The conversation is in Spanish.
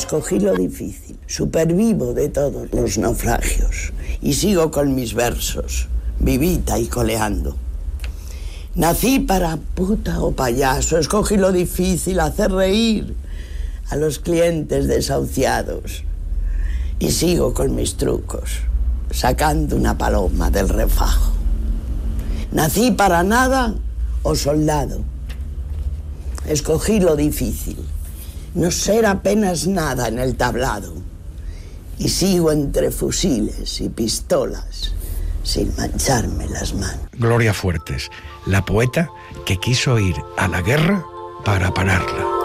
Escogí lo difícil, supervivo de todos los naufragios y sigo con mis versos, vivita y coleando. Nací para puta o payaso, escogí lo difícil, hacer reír a los clientes desahuciados y sigo con mis trucos, sacando una paloma del refajo. Nací para nada o soldado, escogí lo difícil, no ser apenas nada en el tablado y sigo entre fusiles y pistolas sin mancharme las manos. Gloria Fuertes, la poeta que quiso ir a la guerra para pararla.